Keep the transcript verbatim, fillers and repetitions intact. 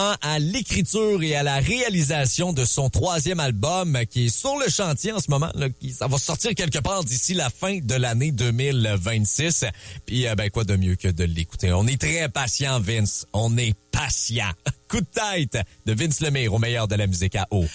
à l'écriture et à la réalisation de son troisième album qui est sur le chantier en ce moment. Là, qui, ça va sortir quelque part d'ici la fin de l'année deux mille vingt-six. Puis, euh, ben quoi de mieux que de l'écouter. On est très patient, Vince. On est patient. Coup de tête de Vince Lemire au meilleur de la musique à eau.